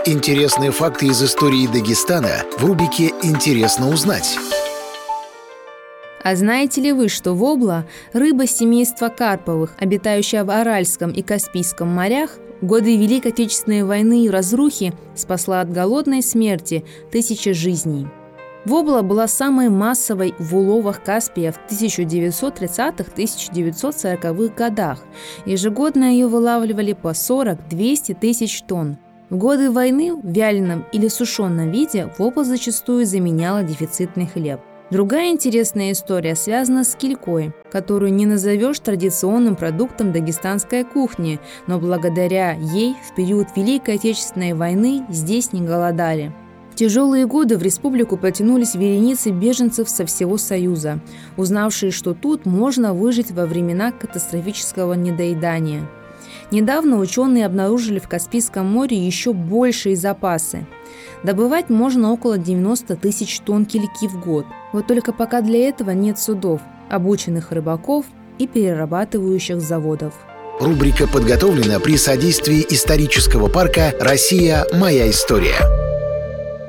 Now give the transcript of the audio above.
Интересные факты из истории Дагестана в рубрике «Интересно узнать». А знаете ли вы, что вобла – рыба семейства карповых, обитающая в Аральском и Каспийском морях, в годы Великой Отечественной войны и разрухи спасла от голодной смерти тысячи жизней? Вобла была самой массовой в уловах Каспия в 1930-1940-х годах. Ежегодно ее вылавливали по 40-200 тысяч тонн. В годы войны в вяленом или сушеном виде вобла зачастую заменяла дефицитный хлеб. Другая интересная история связана с килькой, которую не назовешь традиционным продуктом дагестанской кухни, но благодаря ей в период Великой Отечественной войны здесь не голодали. В тяжелые годы в республику потянулись вереницы беженцев со всего Союза, узнавшие, что тут можно выжить во времена катастрофического недоедания. Недавно ученые обнаружили в Каспийском море еще большие запасы. Добывать можно около 90 тысяч тонн кильки в год. Вот только пока для этого нет судов, обученных рыбаков и перерабатывающих заводов. Рубрика подготовлена при содействии исторического парка «Россия. Моя история».